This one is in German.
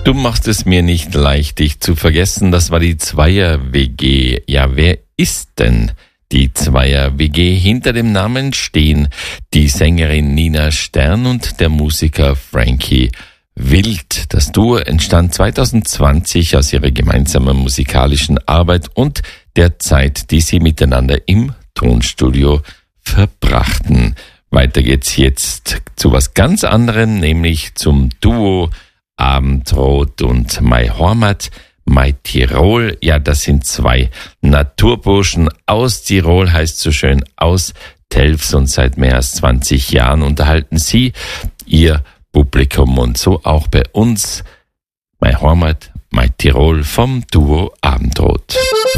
Du machst es mir nicht leicht, dich zu vergessen. Das war die Zweier-WG. Ja, wer ist denn die Zweier-WG? Hinter dem Namen stehen die Sängerin Nina Stern und der Musiker Frankie Wild. Das Duo entstand 2020 aus ihrer gemeinsamen musikalischen Arbeit und der Zeit, die sie miteinander im Tonstudio verbrachten. Weiter geht's jetzt zu was ganz anderem, nämlich zum Duo Abendrot und Mai Hormat, Mai Tirol. Ja, das sind zwei Naturburschen aus Tirol, heißt so schön, aus Telfs, und seit mehr als 20 Jahren unterhalten sie ihr Publikum, und so auch bei uns Mai Hormat, Mai Tirol vom Duo Abendrot.